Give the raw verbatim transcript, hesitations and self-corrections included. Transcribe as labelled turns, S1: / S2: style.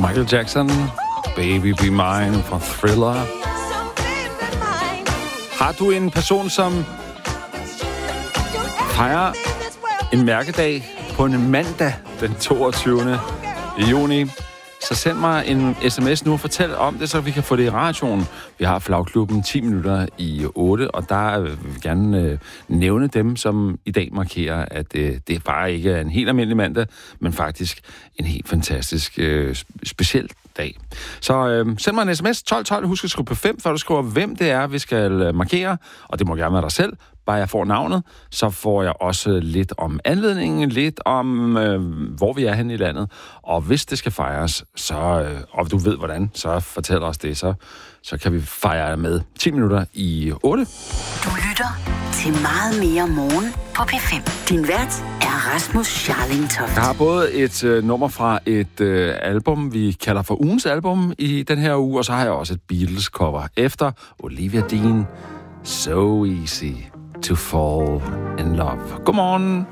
S1: Michael Jackson, Baby Be Mine fra Thriller. Har du en person, som fejrer en mærkedag på en mandag den toogtyvende juni, så send mig en sms nu og fortæl om det, så vi kan få det i radioen. Vi har Flagklubben ti minutter i otte, og der vil vi gerne øh, nævne dem, som i dag markerer, at øh, det bare ikke er en helt almindelig mandag, men faktisk en helt fantastisk øh, speciel dag. Så øh, send mig en sms tolv tolv, husk at skrive på fem, før du skriver, hvem det er, vi skal markere, og det må gerne være dig selv. Bare jeg får navnet, så får jeg også lidt om anledningen, lidt om, øh, hvor vi er henne i landet. Og hvis det skal fejres, så, øh, og du ved hvordan, så fortæl os det, så, så kan vi fejre med ti minutter i otte.
S2: Du lytter til Meget mere morgen på P fem. Din vært er Rasmus Scharling-Toft.
S1: Jeg har både et øh, nummer fra et øh, album, vi kalder for ugens album i den her uge, og så har jeg også et Beatles-cover efter Olivia Dean, So Easy to Fall in Love. Godmorgen.